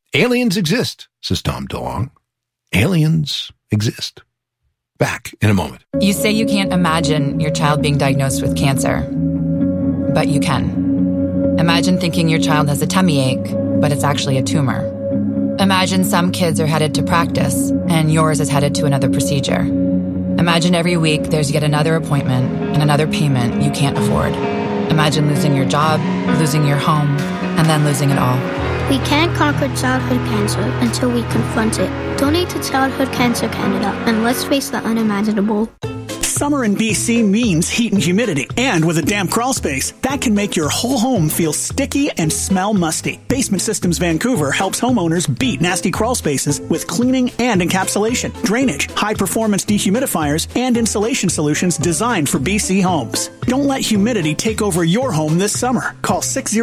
Aliens exist, says Tom DeLonge. Aliens exist. Back in a moment. You say you can't imagine your child being diagnosed with cancer, but you can. Imagine thinking your child has a tummy ache, but it's actually a tumor. Imagine some kids are headed to practice, and yours is headed to another procedure. Imagine every week there's yet another appointment and another payment you can't afford. Imagine losing your job, losing your home, and then losing it all. We can't conquer childhood cancer until we confront it. Donate to Childhood Cancer Canada, and let's face the unimaginable. Summer in BC means heat and humidity, and with a damp crawl space, that can make your whole home feel sticky and smell musty. Basement Systems Vancouver helps homeowners beat nasty crawl spaces with cleaning and encapsulation, drainage, high-performance dehumidifiers, and insulation solutions designed for BC homes. Don't let humidity take over your home this summer. Call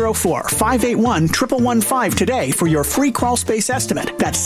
604-581-1115 today for your free crawl space estimate. That's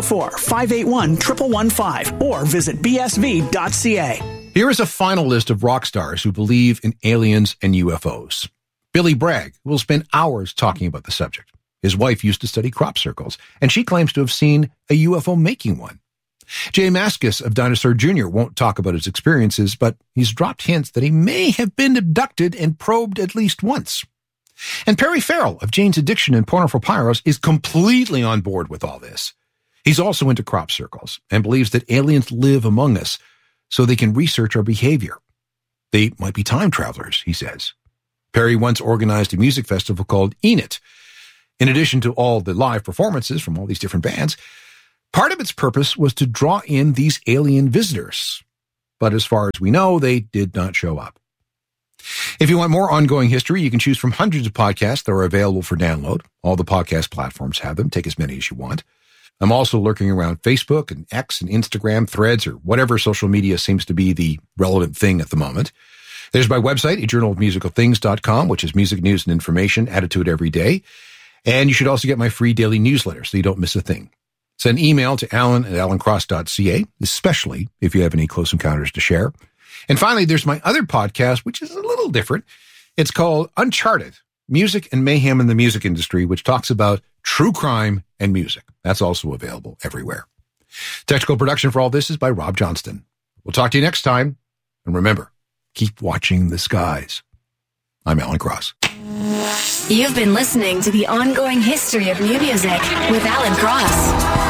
604-581-1115, or visit bsv.ca. Here is a final list of rock stars who believe in aliens and UFOs. Billy Bragg will spend hours talking about the subject. His wife used to study crop circles, and she claims to have seen a UFO making one. Jay Mascis of Dinosaur Jr. won't talk about his experiences, but he's dropped hints that he may have been abducted and probed at least once. And Perry Farrell of Jane's Addiction and Porno for Pyros is completely on board with all this. He's also into crop circles and believes that aliens live among us, so they can research our behavior. They might be time travelers, he says. Perry once organized a music festival called Enid. In addition to all the live performances from all these different bands, part of its purpose was to draw in these alien visitors. But as far as we know, they did not show up. If you want more ongoing history, you can choose from hundreds of podcasts that are available for download. All the podcast platforms have them. Take as many as you want. I'm also lurking around Facebook and X and Instagram, Threads, or whatever social media seems to be the relevant thing at the moment. There's my website, ajournalofmusicalthings.com, which is music news and information added to it every day. And you should also get my free daily newsletter so you don't miss a thing. Send email to alan@alancross.ca, especially if you have any close encounters to share. And finally, there's my other podcast, which is a little different. It's called Uncharted, Music and Mayhem in the Music Industry, which talks about true crime and music. That's also available everywhere. Technical production for all this is by Rob Johnston. We'll talk to you next time. And remember, keep watching the skies. I'm Alan Cross. You've been listening to The Ongoing History of New Music with Alan Cross.